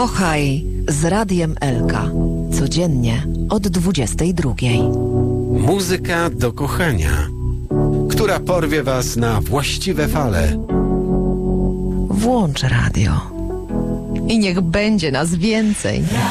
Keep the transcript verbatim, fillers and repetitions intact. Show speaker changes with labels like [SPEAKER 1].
[SPEAKER 1] Kochaj z Radiem Elka. Codziennie od dwudziestej drugiej.
[SPEAKER 2] Muzyka do kochania, która porwie was na właściwe fale.
[SPEAKER 1] Włącz radio. I niech będzie nas więcej.